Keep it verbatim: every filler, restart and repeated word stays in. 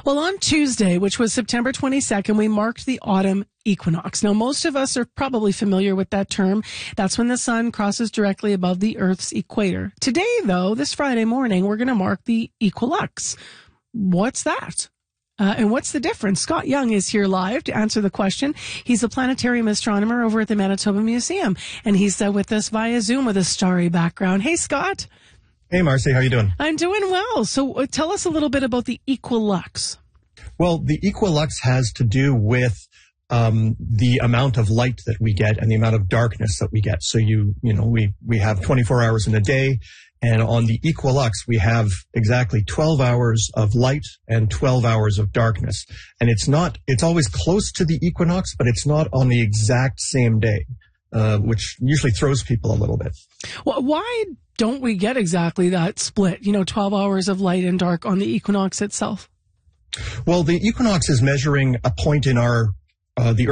Well, on Tuesday, which was September twenty-second, we marked the autumn equinox. Now, most of us are probably familiar with that term. That's when the sun crosses directly above the Earth's equator. Today, though, this Friday morning, we're going to mark the equilux. What's that? Uh, and what's the difference? Scott Young is here live to answer the question. He's a planetarium astronomer over at the Manitoba Museum, and he's uh, with us via Zoom with a starry background. Hey, Scott. Hey, Marcy, how you doing? I'm doing well. So uh, tell us a little bit about the equilux. Well, the equilux has to do with um, the amount of light that we get and the amount of darkness that we get. So you, you know, we, we have twenty-four hours in a day, and on the equilux, we have exactly twelve hours of light and twelve hours of darkness. And it's not, it's always close to the equinox, but it's not on the exact same day, uh, which usually throws people a little bit. Well, why don't we get exactly that split, you know, twelve hours of light and dark on the equinox itself? Well, the equinox is measuring a point in our, uh, the